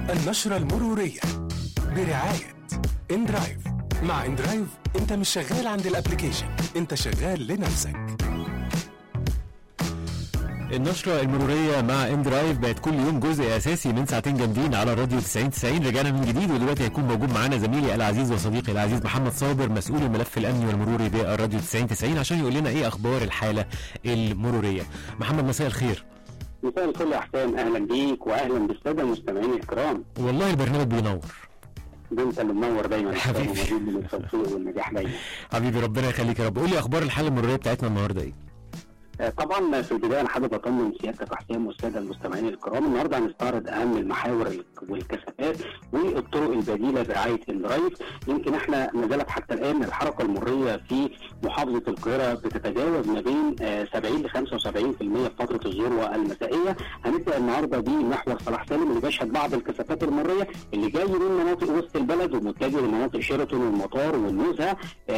النشرة المرورية برعاية اندرايف. مع اندرايف انت مش شغال عند الابليكيشن، انت شغال لنفسك. النشرة المرورية مع اندرايف بقت كل يوم جزء اساسي من ساعتين جامدين على الراديو 90. رجعنا من جديد، ودلوقتي هيكون موجود معانا زميلي العزيز وصديقي العزيز محمد صابر، مسؤول الملف الامني والمروري بالراديو 90 عشان يقول لنا ايه اخبار الحالة المرورية. محمد مساء الخير. مساء الفل يا حسام، اهلا بيك واهلا بالساده المستمعين الكرام. والله البرنامج بينور. ده انت اللي منور دايما حبيبي، من التوفيق والنجاح دايما حبيبي ربنا يخليك يا رب. قول لي اخبار الحالة المرورية بتاعتنا النهارده ايه؟ طبعا في البدايه انا حابب اطمن سيادتك يا حسام والساده المستمعين الكرام. النهارده هنستعرض اهم المحاور والكثافات والطرق البديله برعايه اندرايف. يمكن احنا ما زالت حتى الان الحركه المروريه في محافظه القاهره بتتجاوز ما بين 70 ل 75% في فتره الذروه المسائيه. هنبدا النهارده بمحور صلاح سالم اللي بيشهد بعض الكثافات المروريه اللي جاي من مناطق وسط البلد ومتجه لمناطق شيراتون والمطار والنزهه.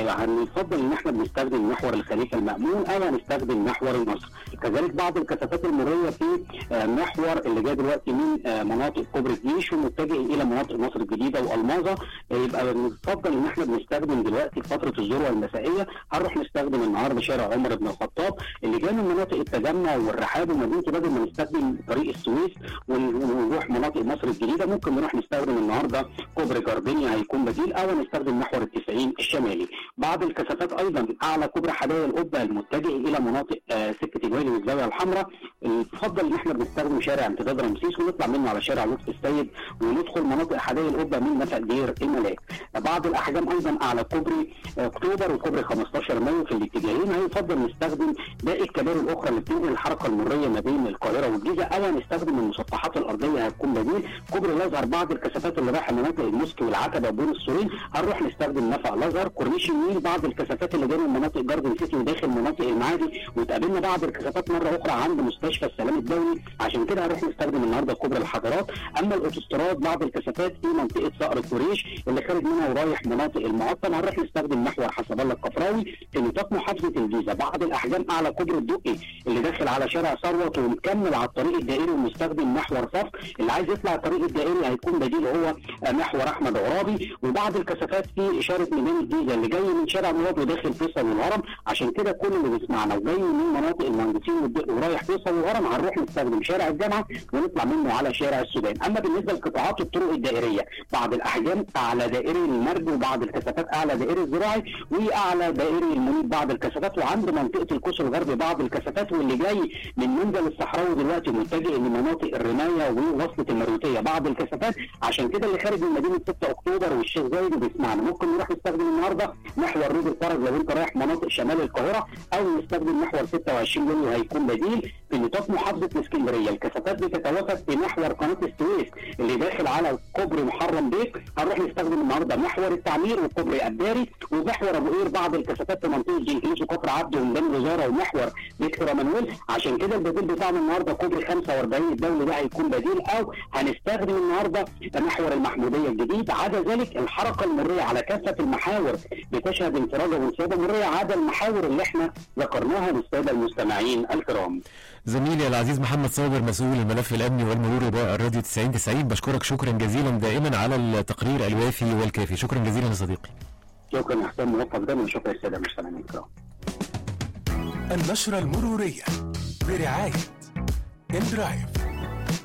هنفضل ان احنا بنستخدم محور الخليفه المامون او هنستخدم محور النصر. كذلك بعض الكثافات المروريه في محور اللي جاي دلوقتي من مناطق كوبري الجيش ومتجه الى مناطق مصر الجديده والماظه. يبقى بنفضل ان احنا بنستخدم دلوقتي في فتره الذروه المسائيه. هنروح نستخدم النهارده شارع عمر بن الخطاب اللي جاي من مناطق التجمع والرحاب ومدينه بدر. ما نستخدم طريق السويس ونروح مناطق مصر الجديده، ممكن نروح نستخدم النهارده كوبري جربينيا هيكون بديل، او نستخدم محور ال90 الشمالي. بعض الكثافات ايضا اعلى كوبري حدائق القبه المتجه الى مناطق سكه الوالي والزاويه الحمراء. يفضل ان احنا بنستخدم شارع امتداد رمسيس ونطلع منه على شارع لطفي السيد وندخل مناطق حدائق القبه من نفق دير الملاك. بعض الاحجام ايضا اعلى كوبري اكتوبر وكوبري 15 مايو في الاتجاهين. هيفضل نستخدم باقي الكباري الاخرى اللي بتنقل الحركه المروريه ما بين القاهره والجيزه، او نستخدم المسطحات الارضيه هتكون بديل. كوبري الازهر بعض الكثافات اللي رايحه مناطق المسك والعتبه وبين السورين هنروح نستخدم نفق الازهر. كورنيش النيل بعض الكثافات اللي جايه من مناطق جاردن سيتي وداخل مناطق المعادي، وتقابلنا بعض الكثافات مره اخرى عند مستشفى السلام الدولي، عشان كده هنروح نستخدم النهارده كوبري الحضارات. اما الاوتوستراد بعض الكثافات في منطقه صقر الكوريش اللي خارج منها ورايح مناطق المعطل هنروح نستخدم محور حسب الله القفراوي في نطاق محافظه الجيزه. بعض الاحجام اعلى كوبري الدقي اللي داخل على شارع ثروت ومكمل على الطريق الدائري ونستخدم محور صف. اللي عايز يطلع الطريق الدائري هيكون بديل هو محور احمد عرابي. وبعض الكثافات في اشاره ميدان الجيزه اللي جاي من شارع مراد وداخل فيصل والهرم. عشان كده كل اللي بيسمعنا وجاي من مناطق المهندسين ورايح فيصل والهرم هنروح نستخدم شارع الجامعه ونطلع منه على شارع السودان. اما بالنسبه لقطاعات الطرق الدائريه بعض الاحجام اعلى دائري المرج وبعض الكثافات اعلى دائري الزراعي واعلى دائري المنيب بعض الكثافات، وعند منطقه القوس الغربي بعض الكثافات، واللي جاي من منزل الصحراوي دلوقتي متجه لمناطق الرمايه ووصله المروتيه بعض الكثافات. عشان كده اللي خارج من مدينه 6 اكتوبر والشيخ زايد وبيسمعنا ممكن نروح نستخدم النهارده محور رود الفرج لو انت رايح مناطق شمال القاهره، او نستخدم محور 26 يوليو هيكون بديل في نطاق محافظه الاسكندريه. الكثافات بتتوافق في محور قناه السويس اللي داخل على كوبري محرم بيك هنروح نستخدم النهارده محور التعمير وكوبري الداري ومحور ابو قير. بعض الكثافات في منطقه جنكليس وكفر عبده وميدان وزاره ومحور فيكتور مانويل. عشان كده البديل بتاعنا النهارده كوبري 45 الدولي ده هيكون بديل، او هنستخدم النهارده محور المحموديه الجديد. عدا ذلك الحركه المروريه على كافه المحاور بتشهد انفراجه وانسيابه مروريه عدا المحاور اللي احنا ذكرناها للساده المستمعين الكرام. زميلي العزيز محمد صابر مسؤول الملف الامني والمروري بالراديو 90. بشكرك شكرا جزيلا دائما على التقرير الوافي والكافي. شكرا جزيلا يا صديقي. شكرا يا حسام، موفق دايما. شكرا للساده المستمعين الكرام. النشرة المرورية برعاية اندرايف.